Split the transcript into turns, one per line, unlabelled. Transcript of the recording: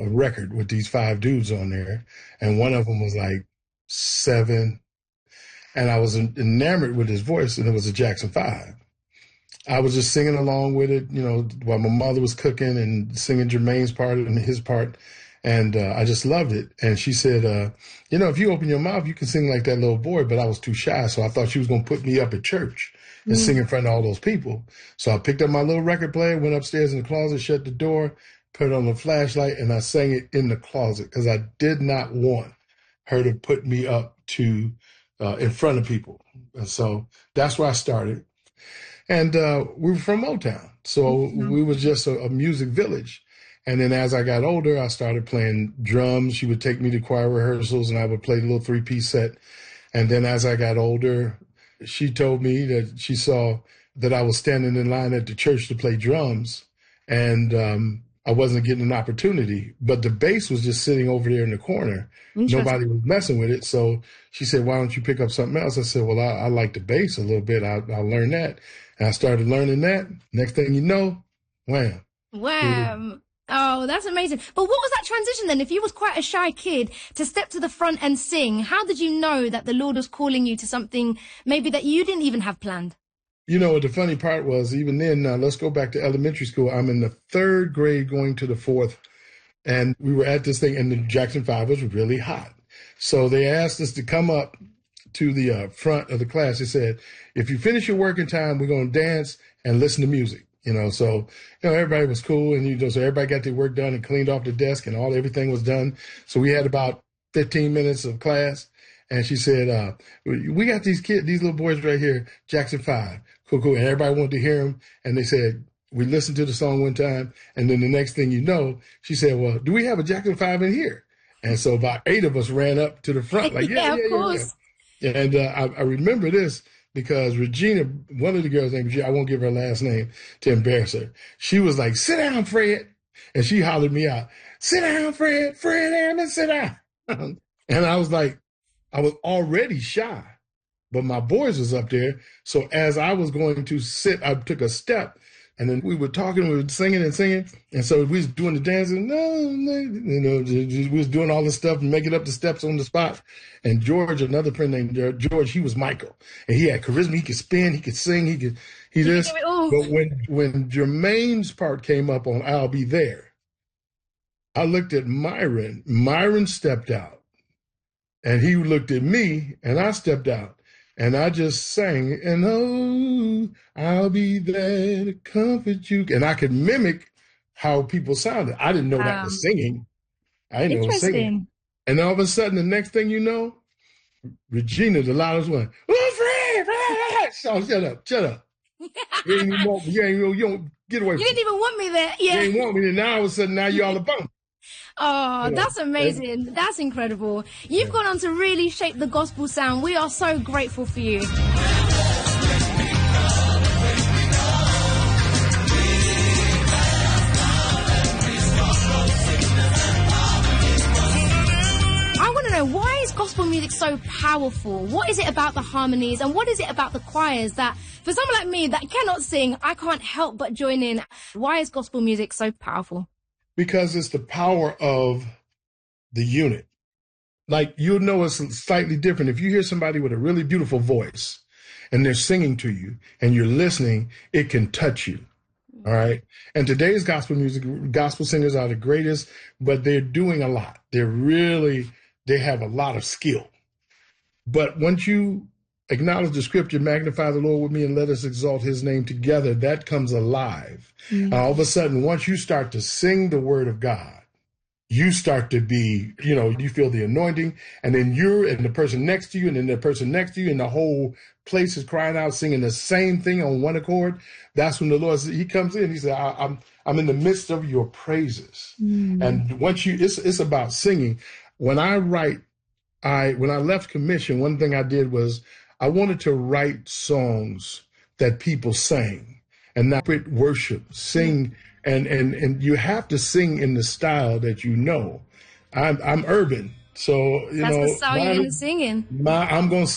a record with these 5 dudes on there, and one of them was like 7, and I was enamored with his voice, and it was a Jackson 5. I was just singing along with it, while my mother was cooking and singing Jermaine's part and his part. And I just loved it. And she said, if you open your mouth, you can sing like that little boy. But I was too shy. So I thought she was going to put me up at church and sing in front of all those people. So I picked up my little record player, went upstairs in the closet, shut the door, put on the flashlight, and I sang it in the closet because I did not want her to put me up to in front of people. And so that's where I started. And we were from Motown. So we was just a music village. And then as I got older, I started playing drums. She would take me to choir rehearsals and I would play the little 3-piece set. And then as I got older, she told me that she saw that I was standing in line at the church to play drums. And I wasn't getting an opportunity, but the bass was just sitting over there in the corner. Nobody was messing with it. So she said, why don't you pick up something else? I said, well, I like the bass a little bit. I'll learn that. And I started learning that. Next thing you know, wham.
Wham. Oh, that's amazing. But what was that transition then? If you was quite a shy kid to step to the front and sing, how did you know that the Lord was calling you to something maybe that you didn't even have planned?
The funny part was even then, let's go back to elementary school. I'm in the 3rd grade going to the 4th. And we were at this thing and the Jackson 5 was really hot. So they asked us to come up to the front of the class. They said, if you finish your working time, we're going to dance and listen to music. So everybody was cool, and so everybody got their work done and cleaned off the desk, and everything was done. So we had about 15 minutes of class, and she said, "We got these little boys right here, Jackson 5, cool." And everybody wanted to hear them, and they said we listened to the song one time, and then the next thing you know, she said, "Well, do we have a Jackson 5 in here?" And so about 8 of us ran up to the front, like, yeah,
of course.
Yeah. And I remember this. Because Regina, one of the girls named Regina, I won't give her last name to embarrass her. She was like, sit down, Fred. And she hollered me out, sit down, Fred. Fred Hammond, sit down. And I was like, I was already shy, but my boys was up there. So as I was going to sit, I took a step. And then we were talking, we were singing and singing. And so we was doing the dancing. We was doing all this stuff and making up the steps on the spot. And George, another friend named George, he was Michael. And he had charisma. He could spin, he could sing, he this. But when Jermaine's part came up on I'll Be There, I looked at Myron. Myron stepped out. And he looked at me, and I stepped out. And I just sang, and oh, I'll be there to comfort you. And I could mimic how people sounded. I didn't know that was singing. I didn't know it was singing. And all of a sudden, the next thing you know, Regina, the loudest one, oh, Fred! So shut up. You don't get away from me.
You didn't even want me there. Yeah.
You didn't want me there. Now all of a sudden, now you're all about.
Oh, that's amazing. That's incredible. You've gone on to really shape the gospel sound. We are so grateful for you. I want to know, why is gospel music so powerful? What is it about the harmonies, and what is it about the choirs that, for someone like me that cannot sing, I can't help but join in? Why is gospel music so powerful?
Because it's the power of the unit. Like, you'll know it's slightly different. If you hear somebody with a really beautiful voice and they're singing to you and you're listening, it can touch you. All right. And today's gospel music, gospel singers are the greatest, but they're doing a lot. They have a lot of skill. But once you acknowledge the scripture, magnify the Lord with me and let us exalt his name together, that comes alive. All of a sudden, once you start to sing the word of God, you start to be, you feel the anointing, and then you're and the person next to you, and then the person next to you, and the whole place is crying out, singing the same thing on one accord. That's when the Lord, he comes in, he said, I'm in the midst of your praises. And once it's about singing. When I left commission, one thing I did was I wanted to write songs that people sang and not worship, sing. And you have to sing in the style that you know. I'm urban. So,
that's the style you're singing.
I'm going to